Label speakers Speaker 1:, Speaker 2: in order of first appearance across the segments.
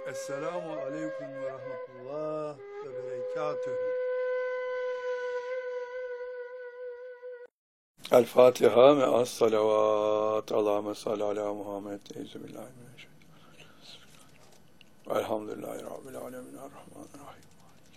Speaker 1: Esselamu aleyküm ve rahmetullah ve berekatühü. El Fatiha ve as salavat Allahümme salli ala Muhammed. Euzubillahimineşşeytanirracim. Elhamdülillahi Rabbil alemin. Errahmanirrahim.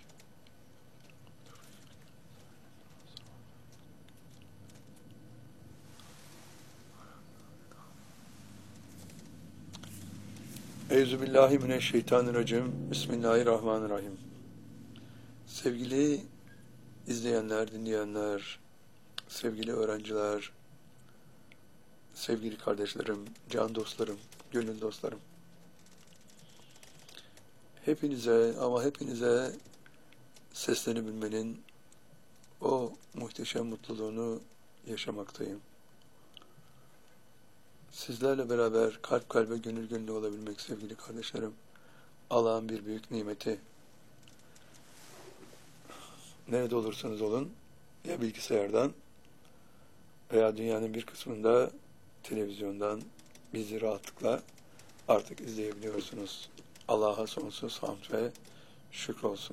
Speaker 1: Euzubillahimineşşeytanirracim. Bismillahirrahmanirrahim. Sevgili izleyenler, dinleyenler, sevgili öğrenciler, sevgili kardeşlerim, can dostlarım, gönül dostlarım. Hepinize seslenebilmenin o muhteşem mutluluğunu yaşamaktayım. Sizlerle beraber kalp kalbe gönül gönüle olabilmek sevgili kardeşlerim. Allah'ın bir büyük nimeti. Nerede olursanız olun, ya bilgisayardan veya dünyanın bir kısmında televizyondan bizi rahatlıkla artık izleyebiliyorsunuz. Allah'a sonsuz hamd ve şükür olsun.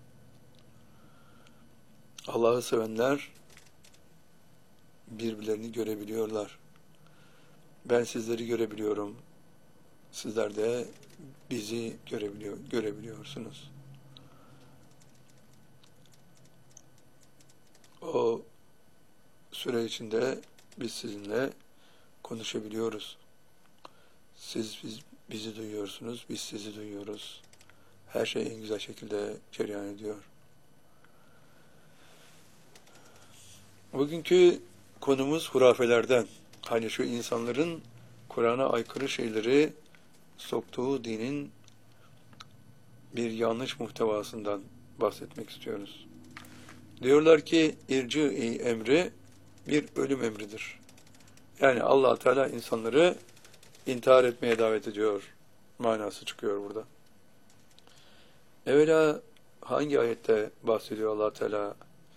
Speaker 1: Allah'ı sevenler birbirlerini görebiliyorlar. Ben sizleri görebiliyorum. Sizler de bizi görebiliyorsunuz. O süre içinde biz sizinle konuşabiliyoruz. Siz bizi duyuyorsunuz, biz sizi duyuyoruz. Her şey en güzel şekilde cereyan ediyor. Bugünkü konumuz hurafelerden. Hani şu insanların Kur'an'a aykırı şeyleri soktuğu dinin bir yanlış muhtevasından bahsetmek istiyoruz. Diyorlar ki irci emri bir ölüm emridir. Yani Allah Teala insanları intihar etmeye davet ediyor manası çıkıyor burada. Evvela hangi ayette bahsediyor Allah Teala?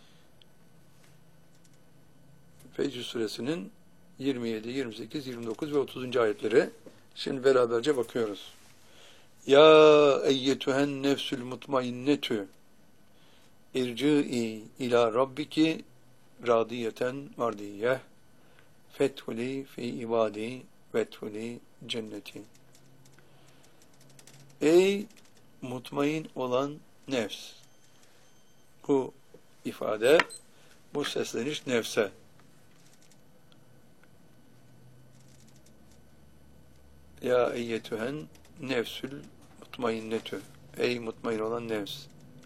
Speaker 1: Fecr suresinin 27, 28, 29 ve 30. ayetleri. Şimdi beraberce bakıyoruz. Ya eyyetühen nefsül mutmainnetü irci'i ila rabbiki radiyeten mardiyeh fethuli fi ibadi vethuli cenneti. Ey mutmain olan nefs. Bu ifade, bu sesleniş nefse. Ya eyyetühen nefsül mutmainnetü. Ey mutmain olan nefs.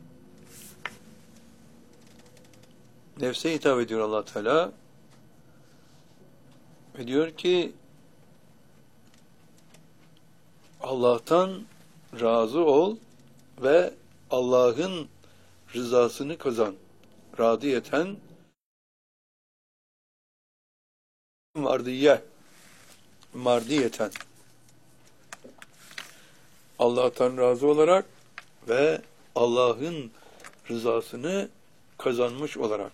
Speaker 1: Nefse hitap ediyor Allah Teala. Ve diyor ki Allah'tan razı ol ve Allah'ın rızasını kazan. Radiyeten mardiyeten. Allah'tan razı olarak ve Allah'ın rızasını kazanmış olarak.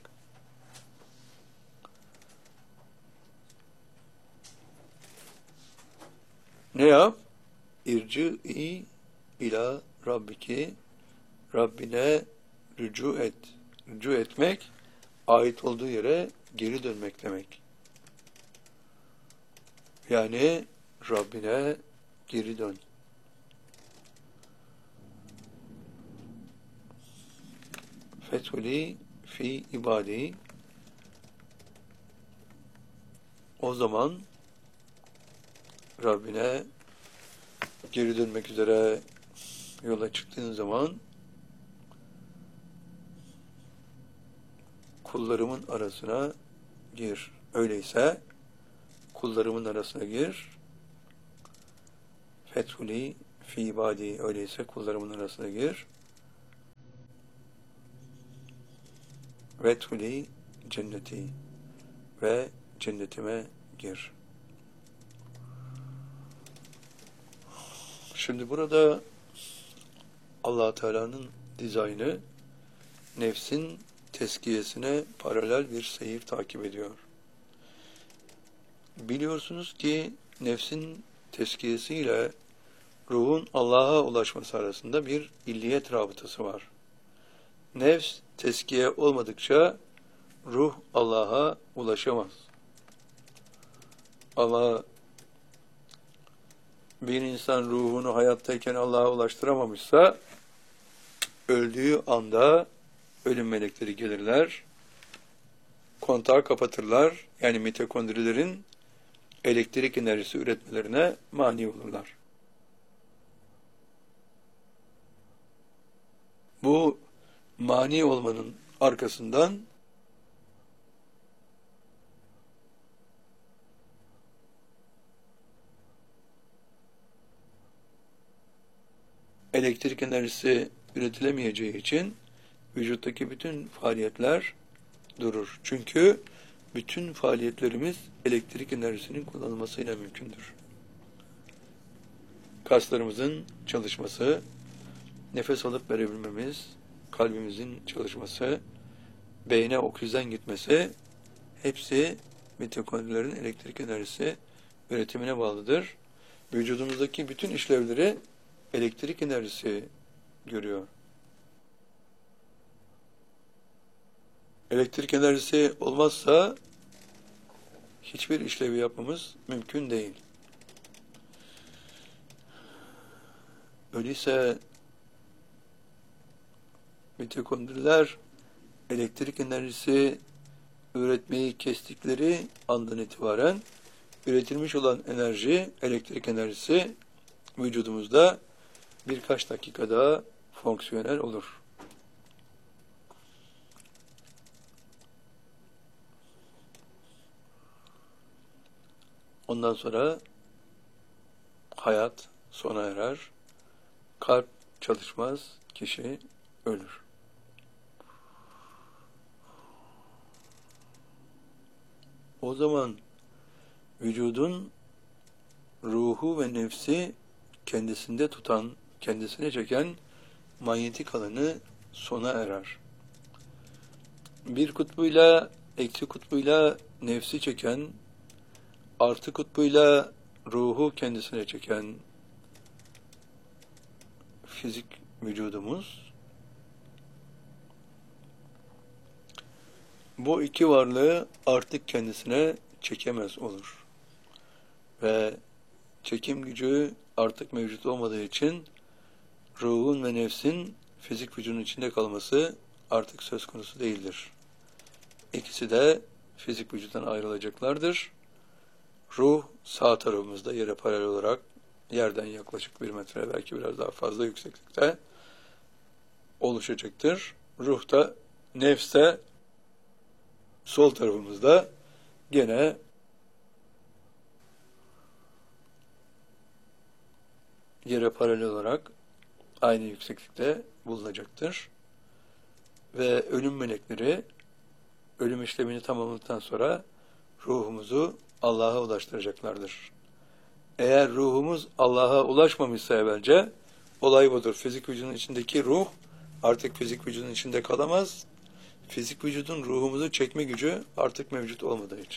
Speaker 1: Ne yap? İrci'i ila rabbiki, Rabbine rücu et. Rücu etmek, ait olduğu yere geri dönmek demek. Yani Rabbine geri dön. Fethuli fi ibadi. O zaman Rabbine geri dönmek üzere yola çıktığın zaman kullarımın arasına gir. Öyleyse kullarımın arasına gir. Fethuli fi ibadi. Öyleyse kullarımın arasına gir. Vethuli cenneti. Ve cennetime gir. Şimdi burada Allah Teala'nın dizaynı nefsin tezkiyesine paralel bir seyir takip ediyor. Biliyorsunuz ki nefsin tezkiyesiyle ruhun Allah'a ulaşması arasında bir illiyet rabıtası var. Nefs teskiye olmadıkça ruh Allah'a ulaşamaz. Ama bir insan ruhunu hayattayken Allah'a ulaştıramamışsa, öldüğü anda ölüm melekleri gelirler, kontağı kapatırlar, yani mitokondrilerin elektrik enerjisi üretmelerine mani olurlar. Bu mani olmanın arkasından elektrik enerjisi üretilemeyeceği için vücuttaki bütün faaliyetler durur. Çünkü bütün faaliyetlerimiz elektrik enerjisinin kullanılmasıyla mümkündür. Kaslarımızın çalışması, nefes alıp verebilmemiz, kalbimizin çalışması, beyne oksijen gitmesi, hepsi mitokondrilerin elektrik enerjisi üretimine bağlıdır. Vücudumuzdaki bütün işlevleri elektrik enerjisi görüyor. Elektrik enerjisi olmazsa hiçbir işlevi yapmamız mümkün değil. Öyleyse mitokondriler elektrik enerjisi üretmeyi kestikleri andan itibaren üretilmiş olan enerji, elektrik enerjisi vücudumuzda birkaç dakikada fonksiyonel olur. Ondan sonra hayat sona erer, kalp çalışmaz, kişi ölür. O zaman vücudun ruhu ve nefsi kendisinde tutan, kendisine çeken manyetik alanı sona erer. Bir kutbuyla, eksi kutbuyla nefsi çeken, artı kutbuyla ruhu kendisine çeken fizik vücudumuz, bu iki varlığı artık kendisine çekemez olur. Ve çekim gücü artık mevcut olmadığı için ruhun ve nefsin fizik vücudun içinde kalması artık söz konusu değildir. İkisi de fizik vücuttan ayrılacaklardır. Ruh sağ tarafımızda yere paralel olarak yerden yaklaşık 1 metre, belki biraz daha fazla yükseklikte oluşacaktır. Ruh da, nefs de sol tarafımızda gene yere paralel olarak aynı yükseklikte bulunacaktır. Ve ölüm melekleri ölüm işlemini tamamladıktan sonra ruhumuzu Allah'a ulaştıracaklardır. Eğer ruhumuz Allah'a ulaşmamışsa evvelce, olay budur. Fizik vücudun içindeki ruh artık fizik vücudun içinde kalamaz. Fizik vücudun ruhumuzu çekme gücü artık mevcut olmadığı için.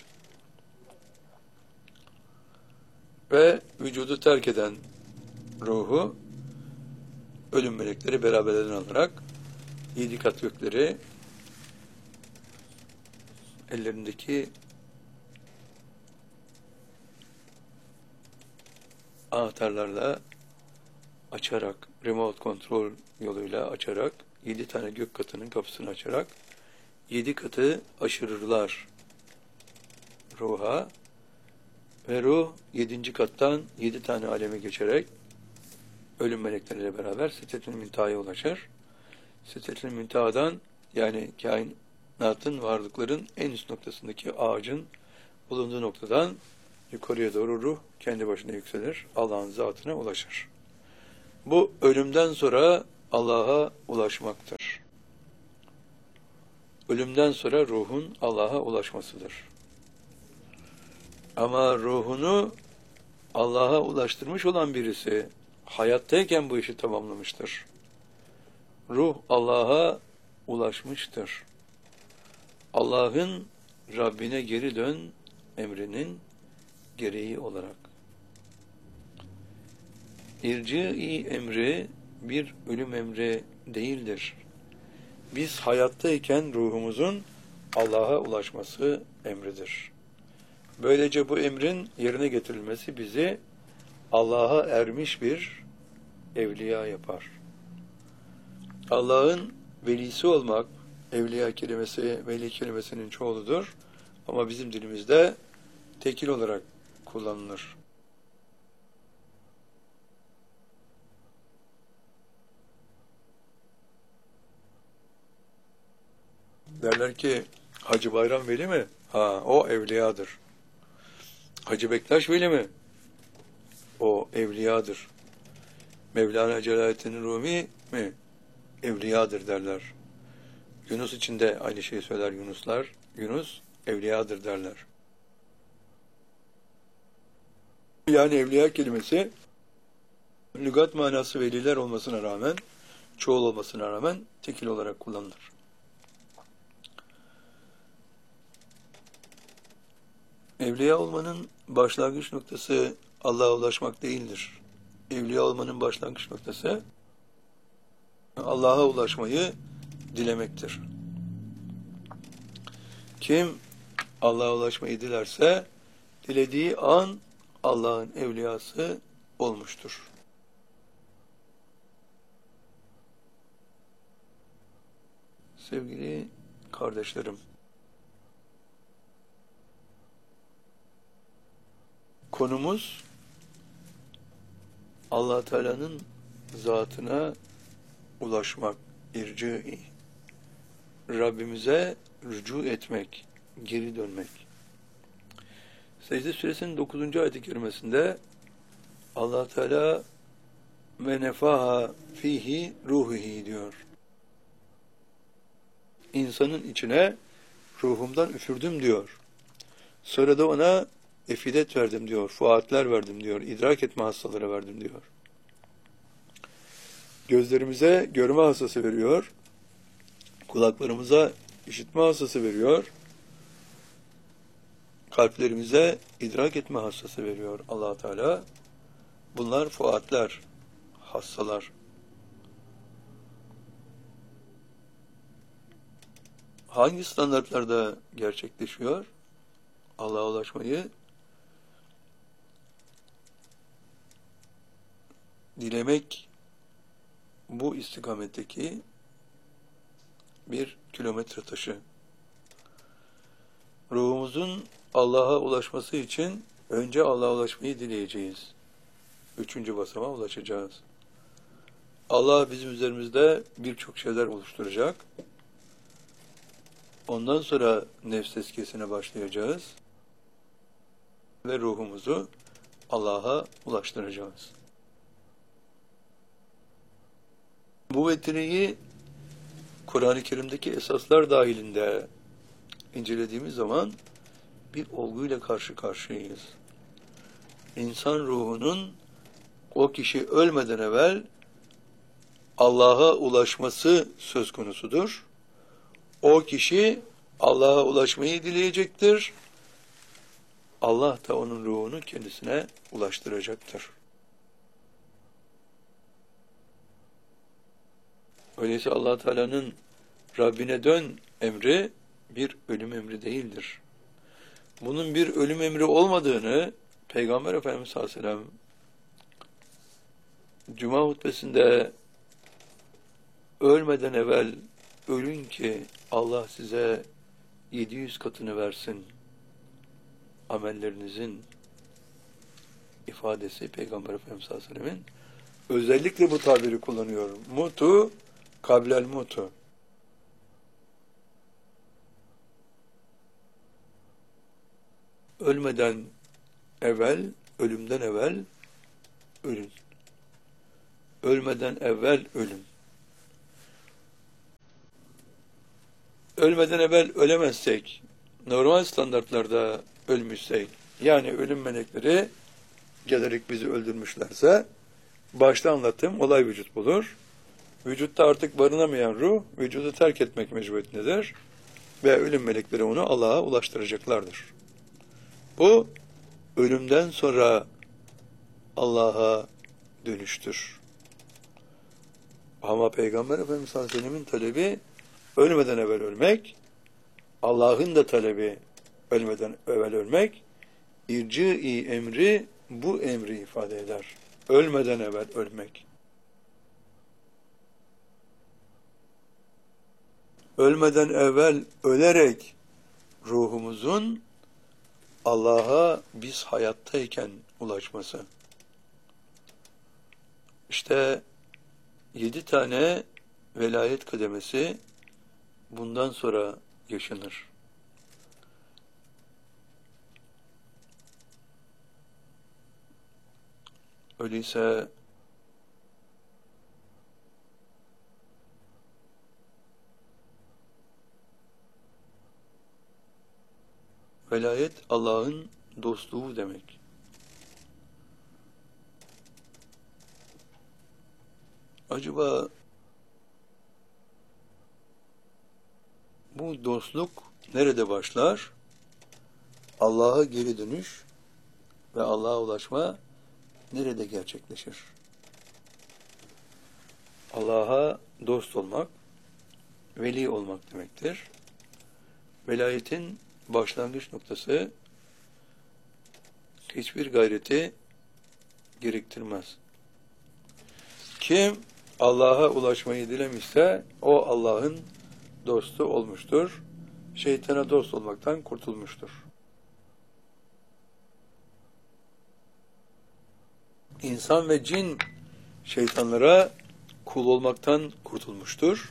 Speaker 1: Ve vücudu terk eden ruhu ölüm melekleri beraberlerine alarak 7 kat gökleri ellerindeki anahtarlarla açarak, remote kontrol yoluyla açarak, 7 tane gök katının kapısını açarak 7 katı aşırırlar ruha ve ruh 7. kattan 7 tane aleme geçerek ölüm melekleriyle beraber Sidretül Münteha'ya ulaşır. Sidretül Münteha'dan, yani kainatın, varlıkların en üst noktasındaki ağacın bulunduğu noktadan yukarıya doğru ruh kendi başına yükselir, Allah'ın zatına ulaşır. Bu ölümden sonra Allah'a ulaşmaktır. Ölümden sonra ruhun Allah'a ulaşmasıdır. Ama ruhunu Allah'a ulaştırmış olan birisi hayattayken bu işi tamamlamıştır. Ruh Allah'a ulaşmıştır. Allah'ın Rabbine geri dön emrinin gereği olarak. İrci-i emri bir ölüm emri değildir. Biz hayattayken ruhumuzun Allah'a ulaşması emridir. Böylece bu emrin yerine getirilmesi bizi Allah'a ermiş bir evliya yapar. Allah'ın velisi olmak, evliya kelimesi, veli kelimesinin çoğuludur. Ama bizim dilimizde tekil olarak kullanılır. Derler ki, Hacı Bayram veli mi? Ha, o evliyadır. Hacı Bektaş veli mi? O evliyadır. Mevlana Celaleddin Rumi mi? Evliyadır derler. Yunus için de aynı şeyi söyler Yunuslar. Yunus evliyadır derler. Yani evliya kelimesi lügat manası veliler olmasına rağmen, çoğul olmasına rağmen tekil olarak kullanılır. Evliya olmanın başlangıç noktası Allah'a ulaşmak değildir. Evliya olmanın başlangıç noktası Allah'a ulaşmayı dilemektir. Kim Allah'a ulaşmayı dilerse, dilediği an Allah'ın evliyası olmuştur. Sevgili kardeşlerim, konumuz Allah Teala'nın zatına ulaşmak, irci, Rabbimize rücu etmek, geri dönmek. Secde Suresinin 9. ayet-i kerimesinde Allah Teala ve nefaha fihi ruhihi diyor. İnsanın içine ruhumdan üfürdüm diyor. Sonra da ona efidet verdim diyor, fuatler verdim diyor, idrak etme hastaları verdim diyor. Gözlerimize görme hastası veriyor, kulaklarımıza işitme hastası veriyor, kalplerimize idrak etme hastası veriyor Allah Teala. Bunlar fuatler, hastalar. Hangi standartlarda gerçekleşiyor Allah'a ulaşmayı? Dilemek bu istikametteki bir kilometre taşı. Ruhumuzun Allah'a ulaşması için önce Allah'a ulaşmayı dileyeceğiz. 3. basamağa ulaşacağız. Allah bizim üzerimizde birçok şeyler oluşturacak. Ondan sonra nefs tezkiyesine başlayacağız ve ruhumuzu Allah'a ulaştıracağız. Bu vetireyi Kur'an-ı Kerim'deki esaslar dahilinde incelediğimiz zaman bir olguyla karşı karşıyayız. İnsan ruhunun o kişi ölmeden evvel Allah'a ulaşması söz konusudur. O kişi Allah'a ulaşmayı dileyecektir. Allah da onun ruhunu kendisine ulaştıracaktır. Öyleyse Allah Teala'nın Rabbine dön emri bir ölüm emri değildir. Bunun bir ölüm emri olmadığını Peygamber Efendimiz sallallahu aleyhi ve sellem Cuma hutbesinde ölmeden evvel ölün ki Allah size 700 katını versin amellerinizin ifadesi Peygamber Efendimiz sallallahu aleyhi ve sellem'in özellikle bu tabiri kullanıyor. Mutu kablel mutu. Ölmeden evvel, ölümden evvel ölün. Ölmeden evvel ölün. Ölmeden evvel ölemezsek, normal standartlarda ölmüşsek, yani ölüm melekleri gelerek bizi öldürmüşlerse, başta anlattığım olay vücut bulur. Vücutta artık barınamayan ruh, vücudu terk etmek mecburiyetindedir ve ölüm melekleri onu Allah'a ulaştıracaklardır. Bu, ölümden sonra Allah'a dönüştür. Ama Peygamber Efendimiz sallallahu aleyhi ve sellem'in talebi ölmeden evvel ölmek, Allah'ın da talebi ölmeden evvel ölmek, irci-i emri bu emri ifade eder. Ölmeden evvel ölmek. Ölmeden evvel ölerek ruhumuzun Allah'a biz hayattayken ulaşması. İşte 7 tane velayet kademesi bundan sonra yaşanır. Öyleyse velayet Allah'ın dostluğu demek. Acaba bu dostluk nerede başlar? Allah'a geri dönüş ve Allah'a ulaşma nerede gerçekleşir? Allah'a dost olmak, veli olmak demektir. Velayetin başlangıç noktası hiçbir gayreti gerektirmez. Kim Allah'a ulaşmayı dilemişse o Allah'ın dostu olmuştur. Şeytana dost olmaktan kurtulmuştur. İnsan ve cin şeytanlara kul olmaktan kurtulmuştur.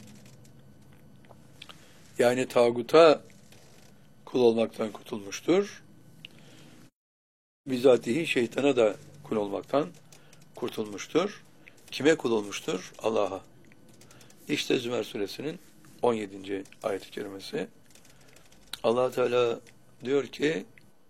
Speaker 1: Yani tağuta kul olmaktan kurtulmuştur. Bizatihi şeytana da kul olmaktan kurtulmuştur. Kime kul olmuştur? Allah'a. İşte Zümer suresinin 17. ayet-i kerimesi. Allah Teala diyor ki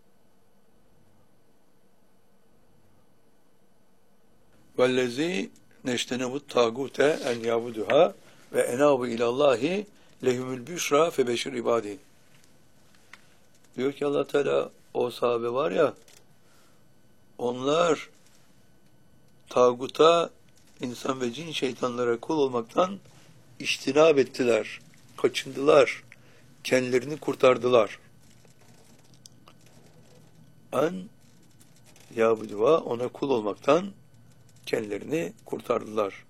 Speaker 1: وَالَّذ۪ي نَشْتَنَبُ التَّاغُوتَ اَنْ يَعْبُدُهَا وَاَنَابُ اِلَى اللّٰهِ لَهُمُ الْبُشْرَى فَبَشِرْ عِبَادِهِ. Diyor ki Allah Teala, o sahabe var ya, onlar tağuta, insan ve cin şeytanlara kul olmaktan iştinab ettiler, kaçındılar, kendilerini kurtardılar. En yabuduva, ona kul olmaktan kendilerini kurtardılar.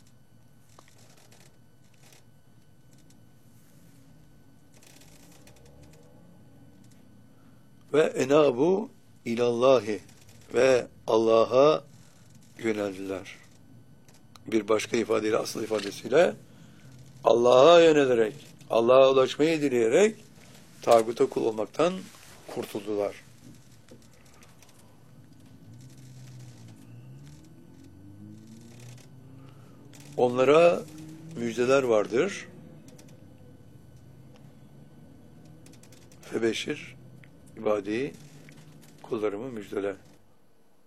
Speaker 1: Ve enabu ilallahi, ve Allah'a yöneldiler. Bir başka ifadeyle, asıl ifadesiyle Allah'a yönelerek, Allah'a ulaşmayı dileyerek tağuta kul olmaktan kurtuldular. Onlara müjdeler vardır. Febeşir ibadi, kullarımı müjdele.